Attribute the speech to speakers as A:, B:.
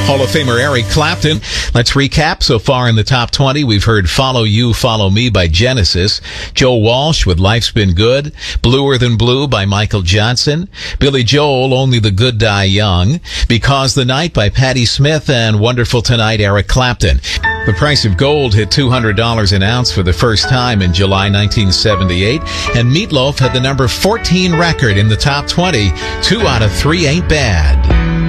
A: Hall of Famer Eric Clapton. Let's recap. So far in the top 20, we've heard Follow You, Follow Me by Genesis, Joe Walsh with Life's Been Good, Bluer Than Blue by Michael Johnson, Billy Joel, Only the Good Die Young, Because the Night by Patti Smith, and Wonderful Tonight, Eric Clapton. The price of gold hit $200 an ounce for the first time in July 1978, and Meat Loaf had the number 14 record in the top 20. 2 out of 3 ain't bad.